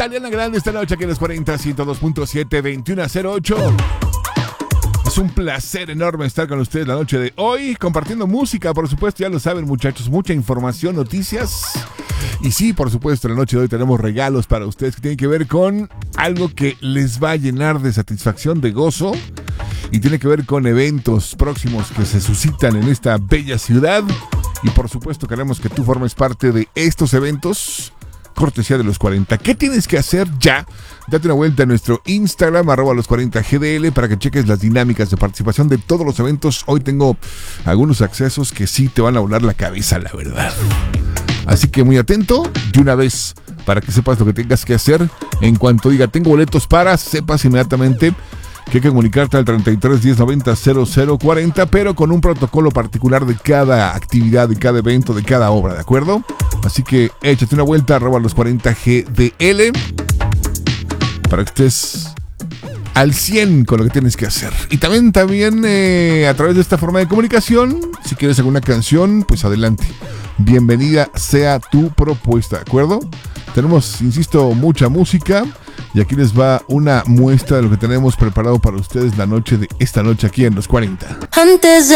Ariana Grande esta noche aquí en los 40, 102.7, 2108. Es un placer enorme estar con ustedes la noche de hoy, compartiendo música, por supuesto, ya lo saben muchachos, mucha información, noticias. Y sí, por supuesto, la noche de hoy tenemos regalos para ustedes que tienen que ver con algo que les va a llenar de satisfacción, de gozo. Y tiene que ver con eventos próximos que se suscitan en esta bella ciudad. Y por supuesto queremos que tú formes parte de estos eventos, cortesía de los 40. ¿Qué tienes que hacer ya? Date una vuelta a nuestro Instagram, @los40gdl, para que cheques las dinámicas de participación de todos los eventos. Hoy tengo algunos accesos que sí te van a volar la cabeza, la verdad. Así que muy atento, de una vez, para que sepas lo que tengas que hacer. En cuanto diga, tengo boletos para, sepas inmediatamente que hay que comunicarte al 33 10 90 00 40, pero con un protocolo particular de cada actividad, de cada evento, de cada obra, ¿de acuerdo? Así que échate una vuelta, @los40gdl, para que estés al 100 con lo que tienes que hacer. Y también a través de esta forma de comunicación, si quieres alguna canción, pues adelante. Bienvenida sea tu propuesta, ¿de acuerdo? Tenemos, insisto, mucha música. Y aquí les va una muestra de lo que tenemos preparado para ustedes la noche de esta noche aquí en los 40. Antes de